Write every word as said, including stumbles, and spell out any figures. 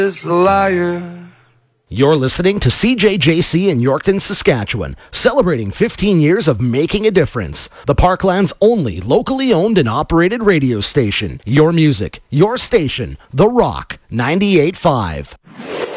is a liar. You're listening to C J J C in Yorkton, Saskatchewan, celebrating fifteen years of making a difference. The Parkland's only locally owned and operated radio station. Your music, your station, The Rock ninety-eight point five.